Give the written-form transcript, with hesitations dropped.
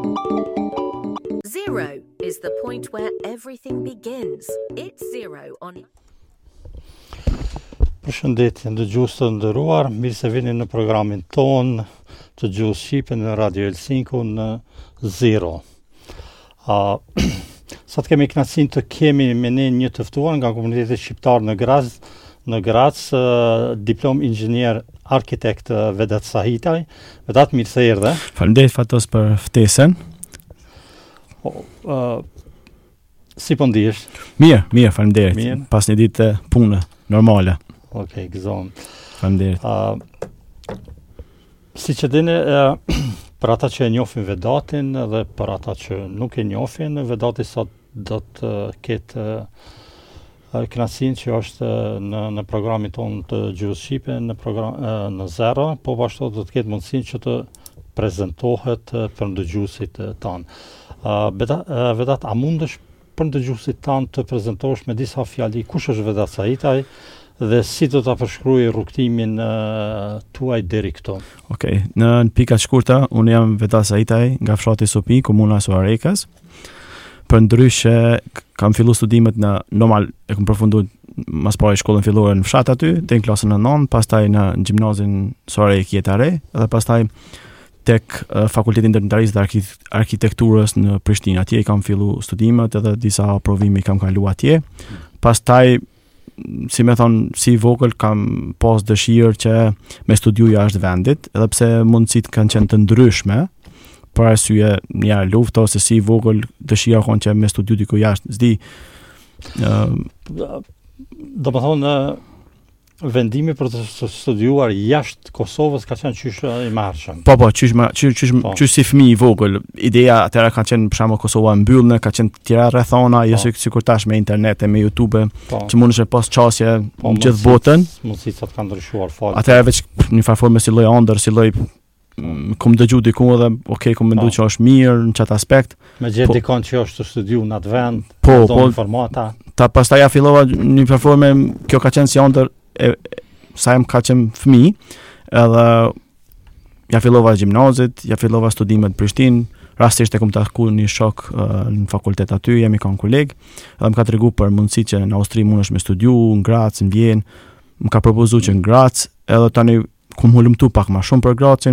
Zero is the point where everything begins. It's zero on... Përshëndetje dëgjues të nderuar, mirë se vini në programin ton të gjuhës shqipe në Radio Helsinki në Zero. Sot kemi kënaqësinë të kemi me ne një të ftuar nga komuniteti shqiptar në Graz, diplom inxhinier arkitekt Vedat Sahitaj. Vedat, mirë se erdhe. Faleminderit Fatos për ftesën. Si po ndihesh? Mirë, faleminderit. Mirë. Pas një ditë pune normale. Okej, gëzon. Faleminderit. Si që dini, për ata që e njohin Vedatin dhe për ata që nuk e njohin, Vedati sot do të ketë kënaqësinë që është në programin ton të gjuhës shqipe në Zero, po ashtu do të ketë mundësinë që të prezantohet për dëgjuesit tanë. Vedat, a mundesh për dëgjuesit tanë të prezantohesh me disa fjali kush është Vedat Sahitaj dhe si do ta përshkruaj rrugtimin tuaj deri këtu? Okej, në pika të shkurta, unë jam Vedat Sahitaj nga fshati Sopi, komuna e Suarekës. Përndryshe kam filluar studimet në normal, e kam përfunduar mas pari shkollën fillore në fshat aty, deri në klasën e 9, pastaj në gjimnazin Suarek Jetare dhe pastaj tek Fakulteti Ndërmjetëtarisë dhe Arkitekturës në Prishtinë. Atje kam filluar studimet edhe disa provime kam kaluar atje. Pastaj si vogël kam pas dëshirë që me studiu jashtë vendit, edhe pse mundësit kanë qenë të ndryshme, për arsye një luftë ose si vogël dëshira kanë që me studiu diku jashtë, s'di. Do të thonë vendimi për të studiuar jashtë Kosovës ka qenë qysh i marrshëm. Po, qysh si fëmijë i vogël. Ideja atëra ka qenë për shembull Kosova e mbyllne, ka qenë tjera rrethona, jo sikur tash me internet e me YouTube, që mundesh e pas çasje në gjithë botën. Mundësitë kanë ndryshuar fort. Atëra veç në farë forme si lloj ëndër, si lloj kom dëgju diku edhe kom menduar që është mirë në çat aspekt. Me gjetë dikon që është të studiu në atë vend, informata. Ta pastaj ja fillova në farë forme, kjo ka qenë si ëndër sa jam ka qenë fëmijë, edhe ja fillova gjimnazit, ja fillova studimet në Prishtinë, rastisht e kom taku një shok në fakultet aty, jemi kanë koleg, edhe më ka treguar për mundësi që në Austri mundesh me studiu, në Graz, në Vjenë, më ka propozuar që në Graz, edhe tani kum hulumtu pak më shumë për Grazin,